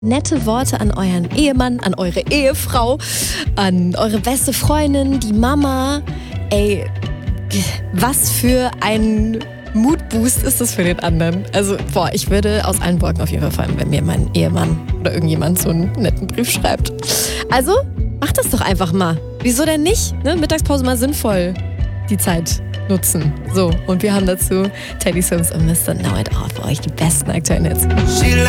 Nette Worte an euren Ehemann, an eure Ehefrau, an eure beste Freundin, die Mama. Ey, was für ein Moodboost ist das für den anderen? Also, ich würde aus allen Wolken auf jeden Fall fallen, wenn mir mein Ehemann oder irgendjemand so einen netten Brief schreibt. Also, macht das doch einfach mal. Wieso denn nicht? Ne? Mittagspause mal sinnvoll die Zeit nutzen. So, und wir haben dazu Teddy Swims und Mr. Know It All für euch, die besten aktuellen Hits.